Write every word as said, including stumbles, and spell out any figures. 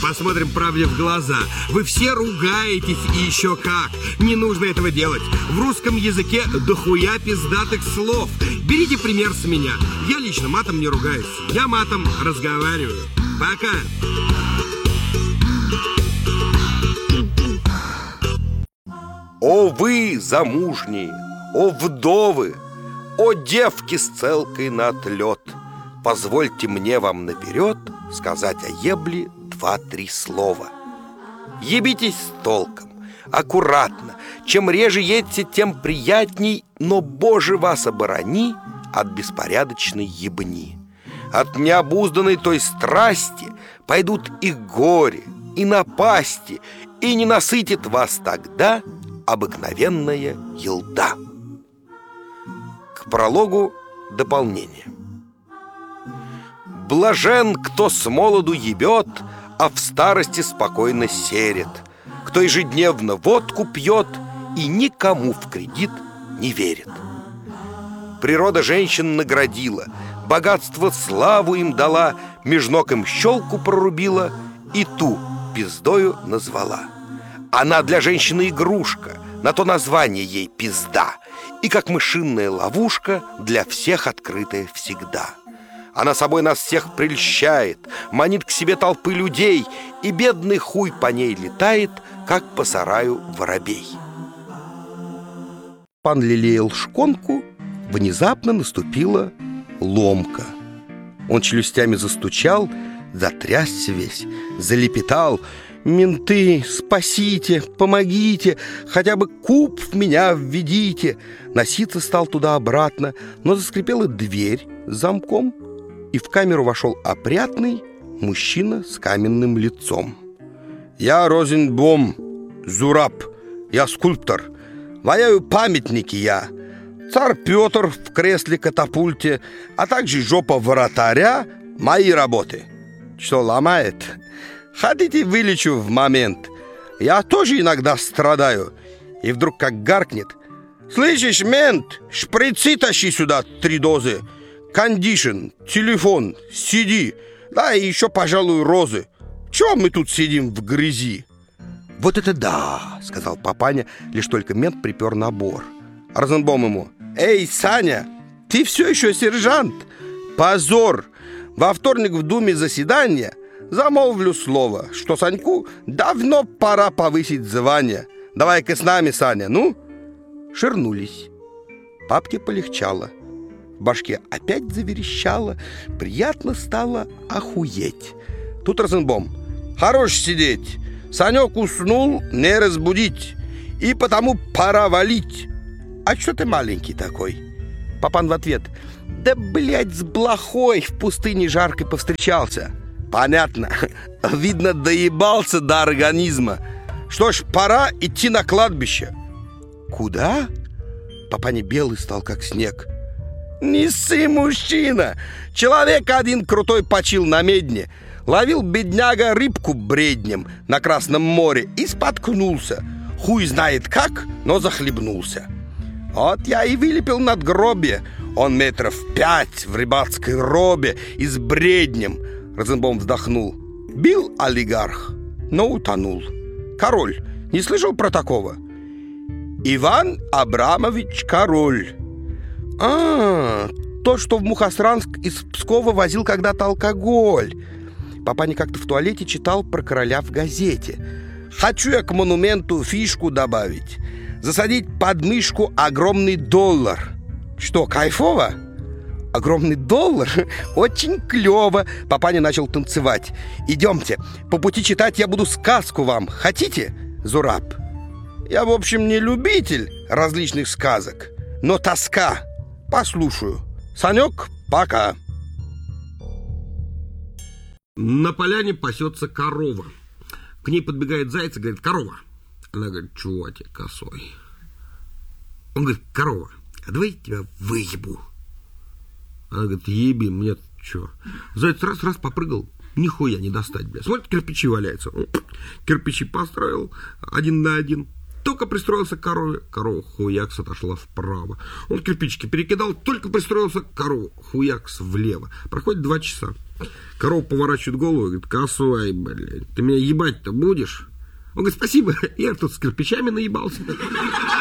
Посмотрим правде в глаза. Вы все ругаетесь и еще как. Не нужно этого делать. В русском языке дохуя пиздатых слов. Берите пример с меня. Я лично матом не ругаюсь. Я матом разговариваю. Пока. О вы, замужние, о вдовы, о девки с целкой на отлет, позвольте мне вам наперед сказать о ебле два-три слова. Ебитесь с толком, аккуратно. Чем реже едьте, тем приятней. Но, Боже, вас оборони от беспорядочной ебни. От необузданной той страсти пойдут и горе, и напасти, и не насытит вас тогда обыкновенная елда. К прологу дополнение. Блажен, кто с молоду ебет, а в старости спокойно серет, кто ежедневно водку пьет и никому в кредит не верит. Природа женщин наградила, богатство славу им дала, меж ног им щелку прорубила и ту пиздою назвала. Она для женщины игрушка, на то название ей пизда, и как мышиная ловушка для всех открытая всегда. Она собой нас всех прельщает, манит к себе толпы людей, и бедный хуй по ней летает, как по сараю воробей. Пан лелеял шконку, внезапно наступила ломка. Он челюстями застучал, затрясся весь, залепетал: «Менты, спасите, помогите, хотя бы куб в меня введите!» Носиться стал туда-обратно, но заскрипела дверь с замком, и в камеру вошел опрятный мужчина с каменным лицом. «Я Розенбом, Зураб, я скульптор, ваяю памятники я, царь Петр в кресле-катапульте, а также жопа вратаря — мои работы. Что, ломает? Хотите, вылечу в момент? Я тоже иногда страдаю». И вдруг как гаркнет: «Слышишь, мент, шприцы тащи сюда, три дозы, кондишн, телефон, си ди, да и еще, пожалуй, розы. Чего мы тут сидим в грязи?» «Вот это да!» — сказал папаня, лишь только мент припер набор. Розенбом ему: «Эй, Саня, ты все еще сержант? Позор! Во вторник в Думе заседание. Замолвлю слово, что Саньку давно пора повысить звание. Давай-ка с нами, Саня, ну?» Ширнулись. Папке полегчало. В башке опять заверещало. Приятно стало охуеть. Тут Розенбом: «Хорош сидеть. Санек уснул, не разбудить. И потому пора валить. А что ты маленький такой?» Папан в ответ: «Да, блядь, с блохой в пустыне жаркой повстречался». «Понятно. Видно, доебался до организма. Что ж, пора идти на кладбище». «Куда?» Папаня белый стал, как снег. «Не ссы, мужчина! Человек один крутой почил на медне. Ловил бедняга рыбку бреднем на Красном море и споткнулся. Хуй знает как, но захлебнулся. Вот я и вылепил надгробие. Он метров пять в рыбацкой робе и с бреднем». Розенбом вздохнул. «Бил олигарх, но утонул. Король. Не слышал про такого?» «Иван Абрамович Король». «А, то, что в Мухосранск из Пскова возил когда-то алкоголь». Папаня как-то в туалете читал про короля в газете. «Хочу я к монументу фишку добавить. Засадить под мышку огромный доллар». «Что, кайфово?» «Огромный доллар? Очень клево!» Папаня начал танцевать. «Идемте, по пути читать я буду сказку вам. Хотите, Зураб?» «Я, в общем, не любитель различных сказок, но тоска. Послушаю. Санек, пока». На поляне пасется корова. К ней подбегает заяц и говорит: «Корова». Она говорит: «Чего тебе, косой?» Он говорит: «Корова, а давай я тебя выебу». Она говорит: «Еби, мне что?» Заяц раз-раз попрыгал, нихуя не достать, бля. Смотрит, кирпичи валяются. Кирпичи построил один на один. только пристроился к корове, корова хуякс отошла вправо. Он кирпичики перекидал, только пристроился к корове, хуякс влево. Проходит два часа. Корова поворачивает голову и говорит: косой, блядь, ты меня ебать-то будешь? Он говорит: спасибо, я тут с кирпичами наебался.